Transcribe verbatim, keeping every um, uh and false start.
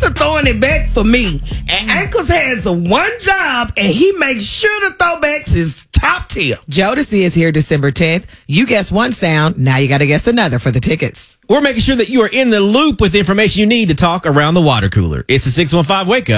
the throwing it back for me. And Ankles has a one job, and he makes sure the throwbacks is top tier. Jodeci is here December tenth. You guess one sound, now you got to guess another for the tickets. We're making sure that you are in the loop with the information you need to talk around the water cooler. It's the six one five Wake Up.